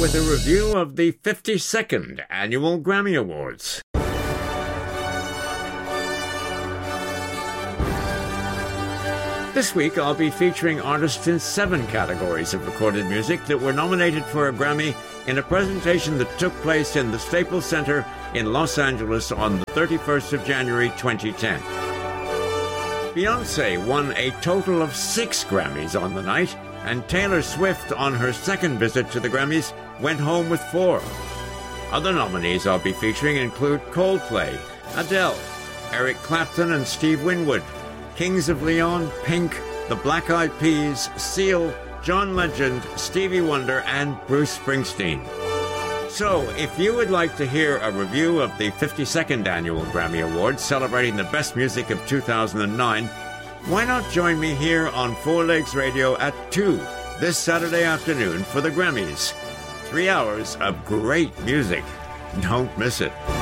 with a review of the 52nd Annual Grammy Awards. This week I'll be featuring artists in 7 categories of recorded music that were nominated for a Grammy in a presentation that took place in the Staples Center in Los Angeles on the 31st of January 2010. Beyoncé won a total of 6 Grammys on the night, and Taylor Swift, on her second visit to the Grammys, went home with 4. Other nominees I'll be featuring include Coldplay, Adele, Eric Clapton and Steve Winwood, Kings of Leon, Pink, the Black Eyed Peas, Seal, John Legend, Stevie Wonder, and Bruce Springsteen. So, if you would like to hear a review of the 52nd Annual Grammy Awards celebrating the best music of 2009, why not join me here on Four Legs Radio at 2 this Saturday afternoon for the Grammys? 3 hours of great music. Don't miss it.